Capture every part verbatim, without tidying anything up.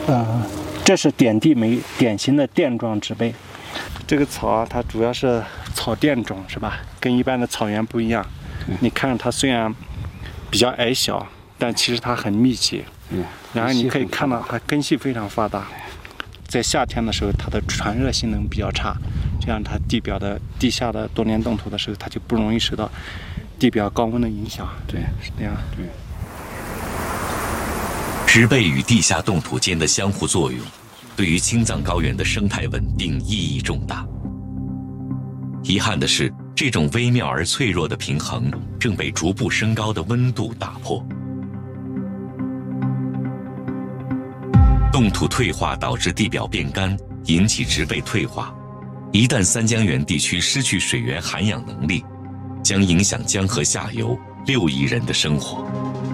呃，这是点地梅，典型的垫状植被。这个草啊，它主要是草垫种，是吧？跟一般的草原不一样。你看它虽然比较矮小，但其实它很密集。 嗯， 然后你可以看到它根系非常发达。在夏天的时候，它的传热性能比较差，这样它地表的地下的多年冻土的时候，它就不容易受到地表高温的影响。 对， 是这样。 对。 植被与地下冻土间的相互作用，对于青藏高原的生态稳定意义重大。遗憾的是，这种微妙而脆弱的平衡正被逐步升高的温度打破。冻土退化导致地表变干，引起植被退化。一旦三江源地区失去水源涵养能力，将影响江河下游六亿人的生活。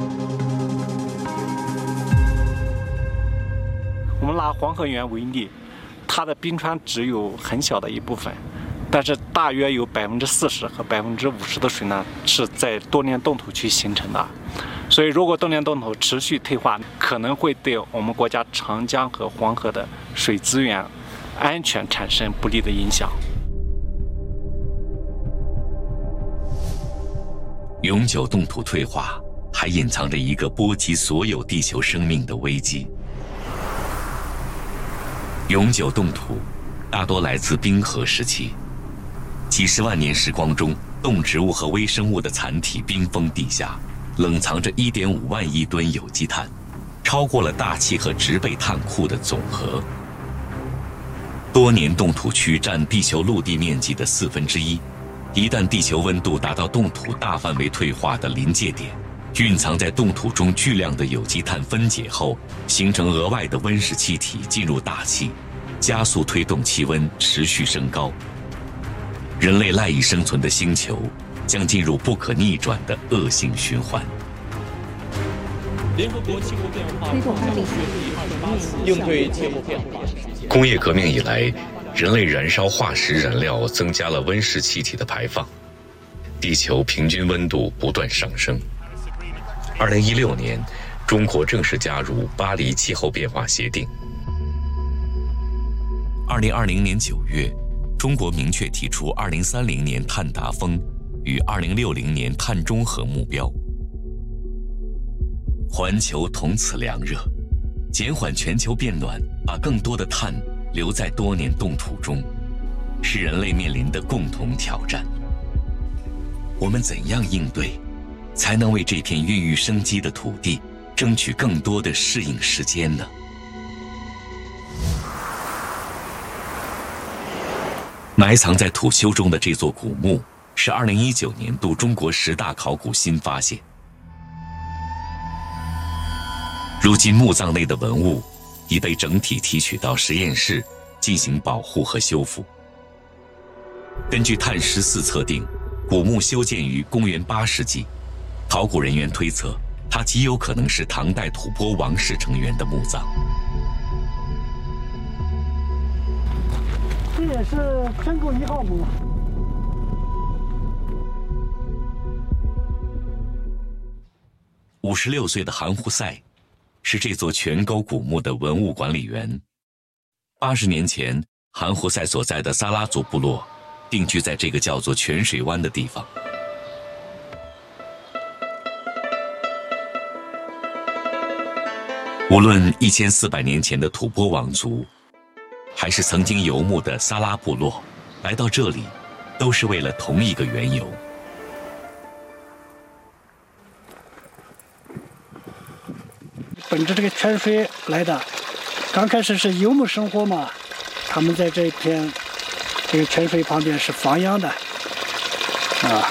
我们拿黄河源为例，它的冰川只有很小的一部分，但是大约有百分之四十和百分之五十的水呢是在多年冻土区形成的。所以，如果多年冻土持续退化，可能会对我们国家长江和黄河的水资源安全产生不利的影响。 永久冻土退化还隐藏着一个波及所有地球生命的危机。永久冻土大多来自冰河时期，几十万年时光中，动植物和微生物的残体冰封地下，冷藏着 一点五万亿吨有机碳，超过了大气和植被碳库的总和。多年冻土区占地球陆地面积的四分之一，一旦地球温度达到冻土大范围退化的临界点，蕴藏在冻土中巨量的有机碳分解后，形成额外的温室气体进入大气，加速推动气温持续升高。人类赖以生存的星球将进入不可逆转的恶性循环。 联合国气候变化推动巴黎协议二零八四应对气候变化。 工业革命以来，人类燃烧化石燃料增加了温室气体的排放，地球平均温度不断上升。二零一六年，中国正式加入巴黎气候变化协定。二零二零年九月，中国明确提出二零三零年碳达峰与二零六零年碳中和目标。环球同此凉热，减缓全球变暖，把更多的碳留在多年冻土中，是人类面临的共同挑战。我们怎样应对，才能为这片孕育生机的土地争取更多的适应时间呢？埋藏在土丘中的这座古墓，是二零一九年度中国十大考古新发现。如今墓葬内的文物已被整体提取到实验室进行保护和修复。根据碳十四测定，古墓修建于公元八世纪，考古人员推测，它极有可能是唐代吐蕃王室成员的墓葬。 这也是天沟一号墓。 五十六岁的韩胡塞是这座全沟古墓的文物管理员。八十年前，韩胡塞所在的撒拉族部落定居在这个叫做泉水湾的地方。无论一千四百年前的吐蕃王族，还是曾经游牧的撒拉部落，来到这里，都是为了同一个缘由。 本着这个泉水来的，刚开始是游牧生活嘛，他们在这一片这个泉水旁边是放养的，啊。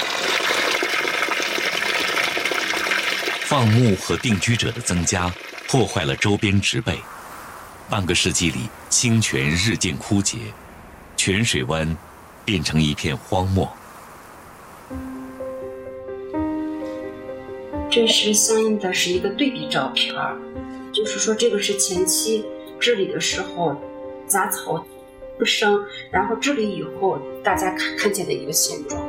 放牧和定居者的增加，破坏了周边植被。半个世纪里，清泉日渐枯竭，泉水湾变成一片荒漠。 这是相应的是一个对比照片，就是说这个是前期治理的时候杂草不生，然后治理以后大家看看见的一个现状。